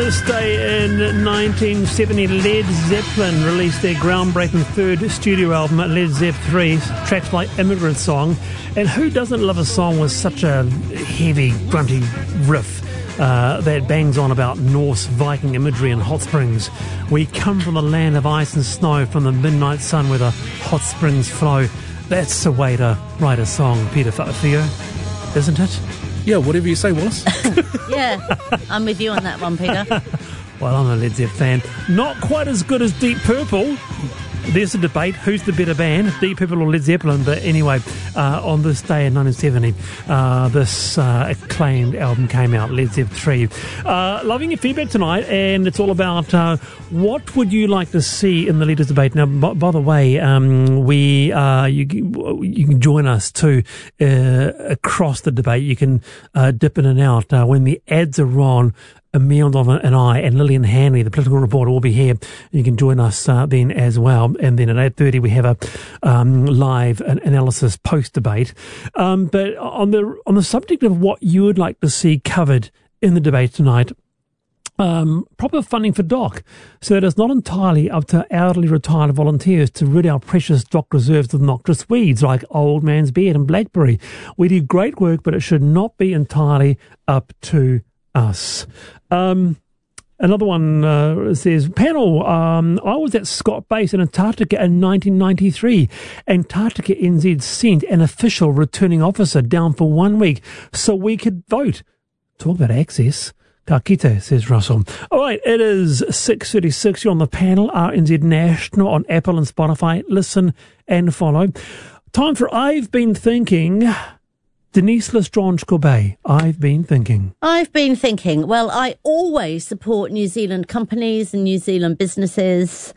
this day in 1970, Led Zeppelin released their groundbreaking third studio album, Led Zepp 3, tracks like Immigrant Song. And who doesn't love a song with such a heavy, grunty riff that bangs on about Norse Viking imagery and hot springs? We come from the land of ice and snow, from the midnight sun where the hot springs flow. That's the way to write a song, Peter Fa'afio, isn't it? Yeah, whatever you say, Wallace. Yeah, I'm with you on that one, Peter. Well, I'm a Led Zepp fan. Not quite as good as Deep Purple. There's a debate, who's the better band, Deep Purple or Led Zeppelin? But anyway, on this day in 1970, this acclaimed album came out, Led Zepp 3. Loving your feedback tonight, and it's all about what would you like to see in the leaders' debate. Now, by the way, you can join us too across the debate. You can dip in and out when the ads are on. Emil Donovan and I and Lillian Hanley, the political reporter, will be here. You can join us then as well. And then at 8:30 we have a live analysis post-debate. But on the subject of what you would like to see covered in the debate tonight, proper funding for DOC, so that it's not entirely up to elderly retired volunteers to rid our precious DOC reserves of noxious weeds like Old Man's Beard and Blackberry. We do great work, but it should not be entirely up to us. Another one says, panel, I was at Scott Base in Antarctica in 1993. Antarctica NZ sent an official returning officer down for 1 week so we could vote. Talk about access. Ka kite, says Russell. All right, it is 6:36. You're on the panel, RNZ National on Apple and Spotify. Listen and follow. Time for I've Been Thinking. Denise Lestrange-Corbet, I've been thinking. Well, I always support New Zealand companies and New Zealand businesses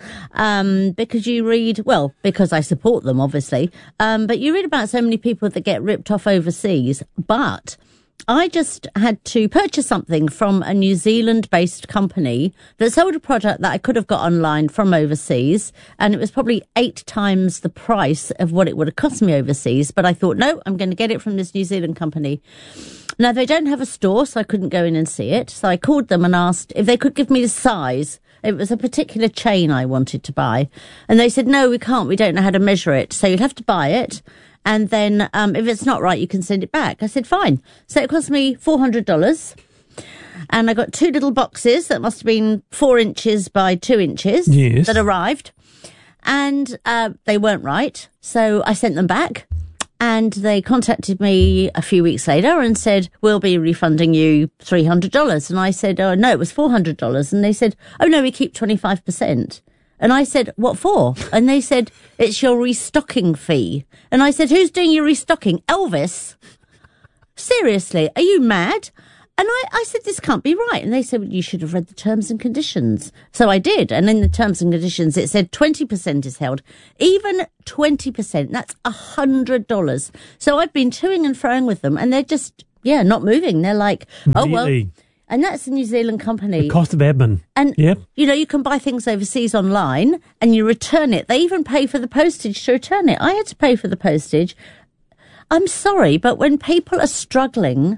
because I support them, obviously. But you read about so many people that get ripped off overseas. But I just had to purchase something from a New Zealand-based company that sold a product that I could have got online from overseas, and it was probably 8 times the price of what it would have cost me overseas. But I thought, no, I'm going to get it from this New Zealand company. Now, they don't have a store, so I couldn't go in and see it. So I called them and asked if they could give me the size. It was a particular chain I wanted to buy. And they said, no, we can't. We don't know how to measure it. So you'd have to buy it. And then if it's not right, you can send it back. I said, fine. So it cost me $400. And I got 2 little boxes that must have been 4 inches by 2 inches that arrived. And they weren't right. So I sent them back. And they contacted me a few weeks later and said, we'll be refunding you $300. And I said, oh, no, it was $400. And they said, oh, no, we keep 25%. And I said, what for? And they said, it's your restocking fee. And I said, who's doing your restocking? Elvis? Seriously, are you mad? And I said, this can't be right. And they said, well, you should have read the terms and conditions. So I did. And in the terms and conditions, it said 20% is held. Even 20%, that's $100. So I've been toing and froing with them, and they're just, not moving. They're like, oh, well. And that's a New Zealand company. The cost of admin. And, you can buy things overseas online and you return it. They even pay for the postage to return it. I had to pay for the postage. I'm sorry, but when people are struggling,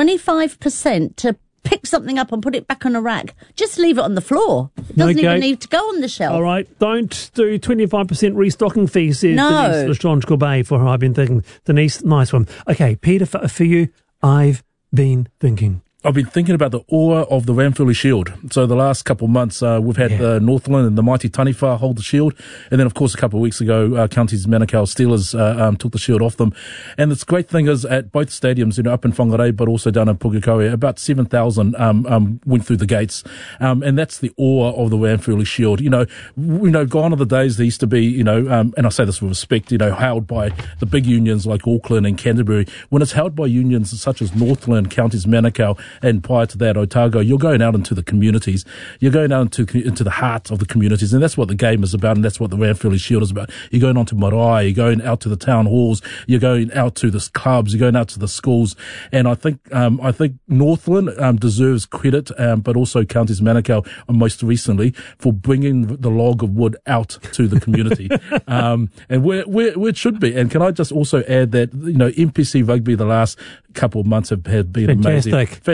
25% to pick something up and put it back on a rack, just leave it on the floor. It doesn't even need to go on the shelf. All right, don't do 25% restocking fees, says Denise Lestrange-Corbet, for who I've been thinking. Denise, nice one. Okay, Peter, for you, I've been thinking. I've been thinking about the aura of the Ranfurly Shield. So the last couple of months, we've had Northland and the mighty Taniwha hold the shield. And then, of course, a couple of weeks ago, Counties Manukau Steelers took the shield off them. And the great thing is, at both stadiums, up in Whangarei, but also down in Pukekohe, about 7,000 went through the gates. And that's the aura of the Ranfurly Shield. Gone are the days there used to be, and I say this with respect, held by the big unions like Auckland and Canterbury. When it's held by unions such as Northland, Counties Manukau, and prior to that, Otago, you're going out into the communities. You're going out into the heart of the communities, and that's what the game is about, and that's what the Ranfurly Shield is about. You're going on to marae, you're going out to the town halls, you're going out to the clubs, you're going out to the schools, and I think Northland deserves credit, but also Counties Manukau most recently for bringing the log of wood out to the community, and where it should be. And can I just also add that MPC Rugby the last couple of months have been amazing.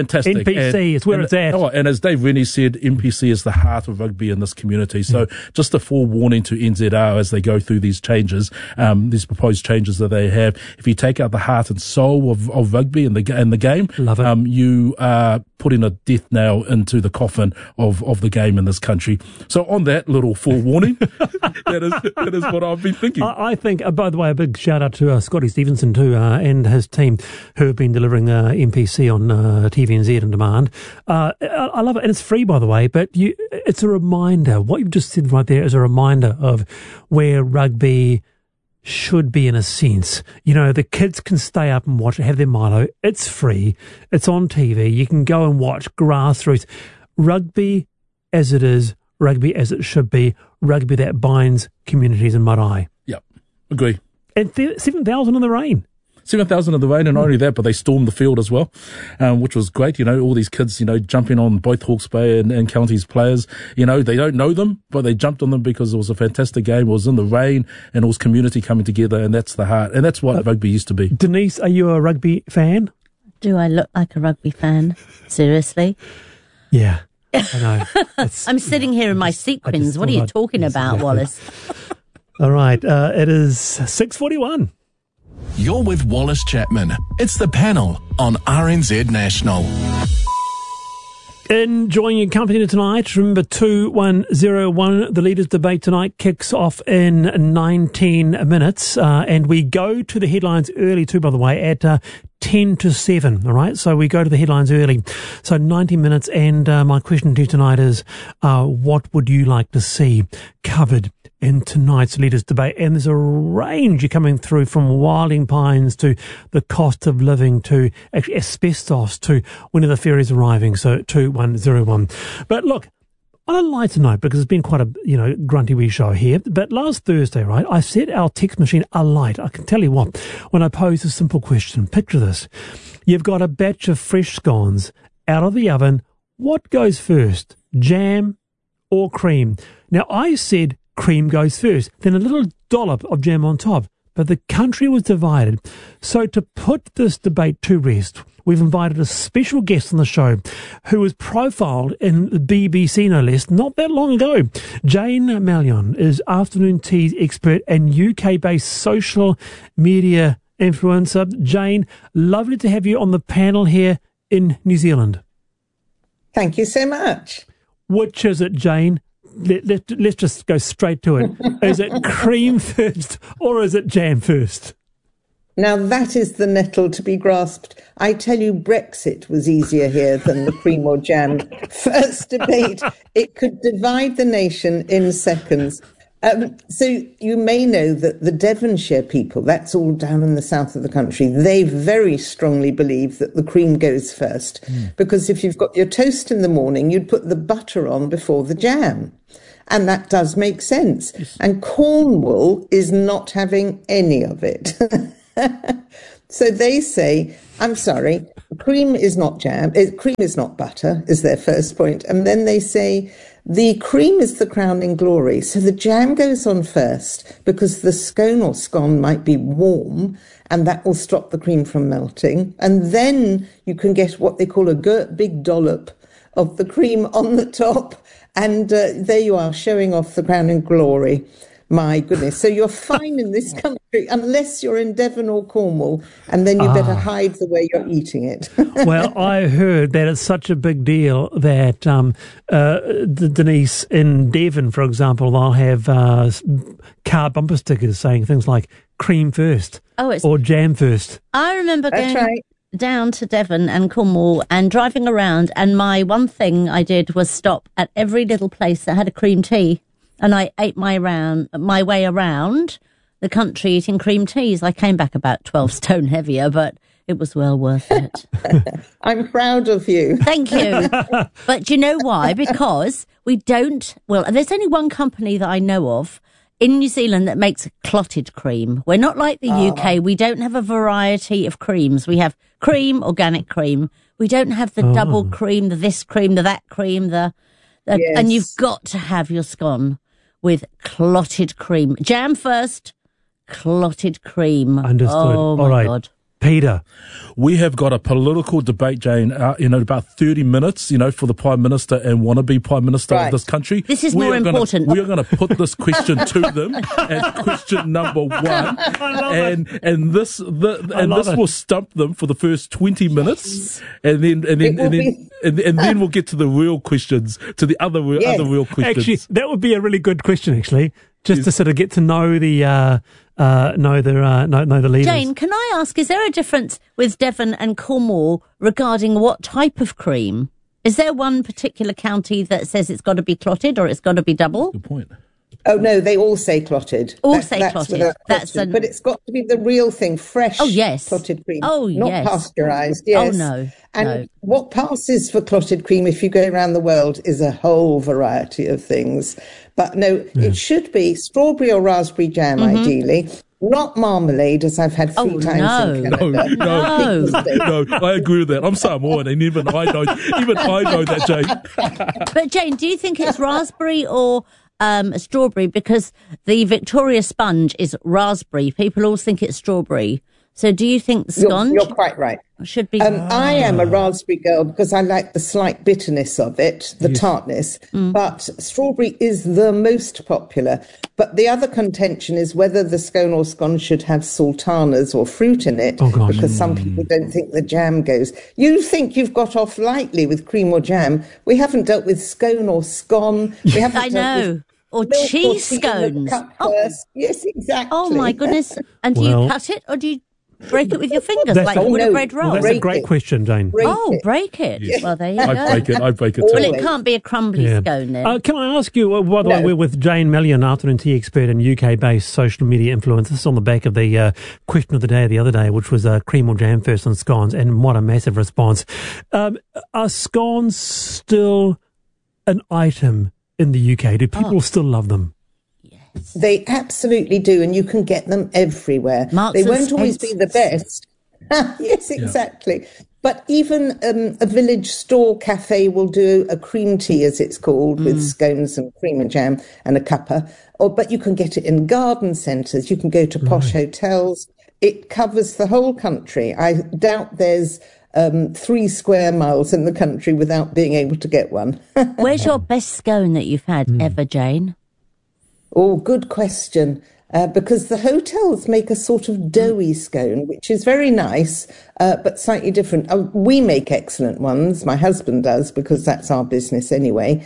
fantastic. NPC is where it's at. And as Dave Rennie said, NPC is the heart of rugby in this community. So just a forewarning to NZR as they go through these changes, these proposed changes that they have. If you take out the heart and soul of rugby and the game, love it. You are putting a death nail into the coffin of the game in this country. So on that little forewarning, that is what I've been thinking. I think, by the way, a big shout out to Scotty Stevenson too, and his team who have been delivering MPC on TVNZ on demand. I love it, and it's free, by the way. But it's a reminder. What you've just said right there is a reminder of where rugby should be in a sense. You know, the kids can stay up and watch it, have their Milo. It's free. It's on TV. You can go and watch grassroots rugby as it is, rugby as it should be, rugby that binds communities in Marae. Yep, agree. And 7,000 in the rain. 7,000 in the rain, and not only that, but they stormed the field as well, which was great. You know, all these kids, jumping on both Hawke's Bay and Counties players. They don't know them, but they jumped on them because it was a fantastic game. It was in the rain, and it was community coming together, and that's the heart. And that's what rugby used to be. Denise, are you a rugby fan? Do I look like a rugby fan? Seriously? Yeah, I know. I'm sitting here in my sequins. What are you talking about, Wallace? All right, it is 6:41. You're with Wallace Chapman. It's The Panel on RNZ National. Enjoying your company tonight. Remember, 2101, the leaders' debate tonight kicks off in 19 minutes. And we go to the headlines early too, by the way, at 10 to 7, all right? So we go to the headlines early. So 90 minutes, and my question to you tonight is, what would you like to see covered in tonight's leaders' debate? And there's a range coming through, from wilding pines to the cost of living to actually asbestos to when are the ferries arriving. So 2101. But look, on a lighter note, because it's been quite a grunty wee show here, but last Thursday, right, I set our text machine alight. I can tell you what, when I posed a simple question. Picture this. You've got a batch of fresh scones out of the oven. What goes first, jam or cream? Now, I said cream goes first, then a little dollop of jam on top. But the country was divided. So to put this debate to rest, we've invited a special guest on the show who was profiled in the BBC, no less, not that long ago. Jane Malyon is afternoon teas expert and UK-based social media influencer. Jane, lovely to have you on the panel here in New Zealand. Thank you so much. Which is it, Jane? Let's just go straight to it. Is it cream first or is it jam first? Now, that is the nettle to be grasped. I tell you, Brexit was easier here than the cream or jam first debate. It could divide the nation in seconds. So you may know that the Devonshire people, that's all down in the south of the country, they very strongly believe that the cream goes first. Because if you've got your toast in the morning, you'd put the butter on before the jam. And that does make sense. Yes. And Cornwall is not having any of it. So they say, I'm sorry, cream is not jam, cream is not butter, is their first point. And then they say, the cream is the crowning glory. So the jam goes on first because the scone or scone might be warm and that will stop the cream from melting. And then you can get what they call a big dollop of the cream on the top. And there you are, showing off the crowning glory. My goodness. So you're fine in this country unless you're in Devon or Cornwall, and then you better hide the way you're eating it. Well, I heard that it's such a big deal that Denise, in Devon, for example, they'll have car bumper stickers saying things like cream first or jam first. I remember going down to Devon and Cornwall and driving around, and my one thing I did was stop at every little place that had a cream tea. And I ate my way around the country eating cream teas. I came back about 12 stone heavier, but it was well worth it. I'm proud of you. Thank you. But do you know why? Because there's only one company that I know of in New Zealand that makes clotted cream. We're not like the UK. We don't have a variety of creams. We have cream, organic cream. We don't have the double cream, the this cream, the that cream, yes. And you've got to have your scone with clotted cream. Jam first, clotted cream. Understood. Oh, my God. Peter. We have got a political debate, Jane, in about 30 minutes, for the Prime Minister and wannabe Prime Minister of this country. This is more important. We are going to put this question to them as question number 1. And this will stump them for the first 20 minutes. And then we'll get to the real questions, to the other real questions. Actually, that would be a really good question, actually. Just to sort of get to know the leaders. Jane, can I ask, is there a difference with Devon and Cornwall regarding what type of cream? Is there one particular county that says it's got to be clotted or it's got to be double? Good point. Oh, no, they all say clotted. Clotted. But it's got to be the real thing, fresh clotted cream. Not pasteurised, yes. Oh, no. And what passes for clotted cream, if you go around the world, is a whole variety of things. But no, it should be strawberry or raspberry jam, ideally. Not marmalade, as I've had 3 times in Canada. No, I agree with that. I'm Samoan, and even I know that, Jane. But Jane, do you think it's raspberry or strawberry? Because the Victoria sponge is raspberry. People always think it's strawberry. So do you think sconge? You're quite right. Should be. I am a raspberry girl because I like the slight bitterness of it, the tartness. But strawberry is the most popular. But the other contention is whether the scone or sconge should have sultanas or fruit in it, because some people don't think the jam goes. You think you've got off lightly with cream or jam. We haven't dealt with scone or scone. We haven't dealt with or cheese scones. Yes, exactly. Oh my goodness! And do you cut it or do you break it with your fingers like you would a bread roll? That's a great question, Jane. Break it. Yeah. Well, there you go. I break it too. Well, it can't be a crumbly scone then. Can I ask you, by the way, we're with Jane Mellion, afternoon tea expert and UK-based social media influencer. This is on the back of the question of the day the other day, which was cream or jam first on scones, and what a massive response. Are scones still an item in the UK? Do people still love them? They absolutely do, and you can get them everywhere. They won't always be the best. Yes, exactly. But even a village store cafe will do a cream tea, as it's called, with scones and cream and jam and a cuppa. But you can get it in garden centres. You can go to posh hotels. It covers the whole country. I doubt there's 3 square miles in the country without being able to get one. Where's your best scone that you've had ever, Jane? Oh, good question. Because the hotels make a sort of doughy scone, which is very nice, but slightly different. We make excellent ones. My husband does, because that's our business anyway.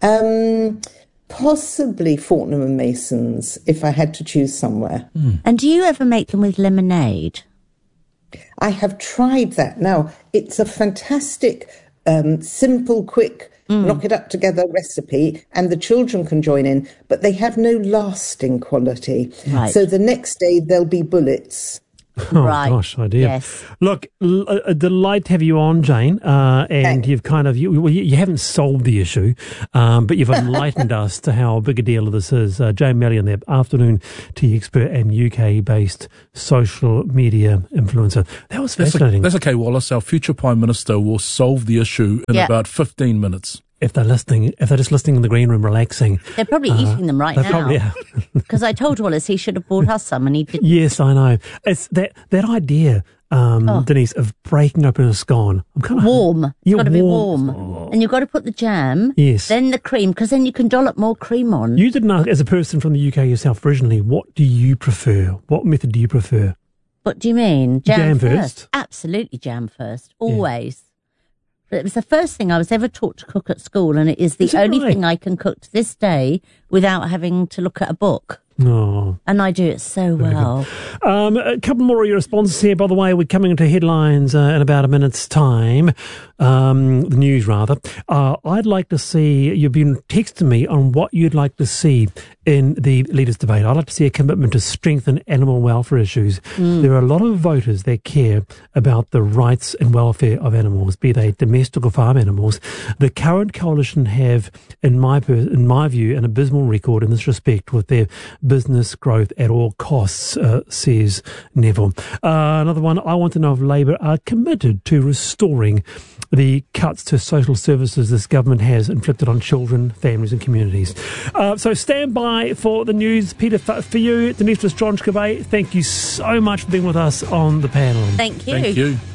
Possibly Fortnum and Mason's, if I had to choose somewhere. And do you ever make them with lemonade? I have tried that. Now, it's a fantastic, simple, quick, knock it up together recipe, and the children can join in, but they have no lasting quality. Right. So the next day there'll be bullets. Oh, gosh, idea. Yes. Look, a delight to have you on, Jane. And you've kind of, you haven't solved the issue, but you've enlightened us to how big a deal this is. Jane Mellion, the afternoon tea expert and UK-based social media influencer. That was fascinating. That's okay, Wallace. Our future Prime Minister will solve the issue in about 15 minutes. If they're just listening in the green room, relaxing. They're probably eating them right now. Probably are. Because I told Wallace he should have bought us some and he didn't. Yes, I know. It's that idea, Denise, of breaking open a scone. I'm kind of warm. It's got to be warm. Oh. And you've got to put the jam, then the cream, because then you can dollop more cream on. You didn't ask, as a person from the UK yourself originally, what do you prefer? What method do you prefer? What do you mean? Jam first? Absolutely jam first. Always. But it was the first thing I was ever taught to cook at school, and it is the only thing I can cook to this day without having to look at a book. Oh. And I do it so well. A couple more of your responses here. By the way, we're coming into headlines in about a minute's time. The news, rather. I'd like to see, you've been texting me on what you'd like to see in the leaders' debate. I'd like to see a commitment to strengthen animal welfare issues. There are a lot of voters that care about the rights and welfare of animals, be they domestic or farm animals. The current coalition have, in my view, an abysmal record in this respect, with their business growth at all costs, says Neville. Another one, I want to know if Labour are committed to restoring the cuts to social services this government has inflicted on children, families and communities. So stand by for the news. Peter, for you, Denise Strongskave, thank you so much for being with us on the panel. Thank you. Thank you.